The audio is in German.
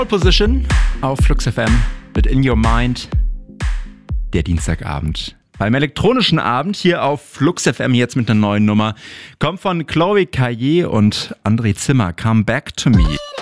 Position auf Flux FM mit In Your Mind, der Dienstagabend. Beim elektronischen Abend hier auf Flux FM jetzt mit einer neuen Nummer kommt von Chloe Caillé und André Zimmer, Come Back to Me.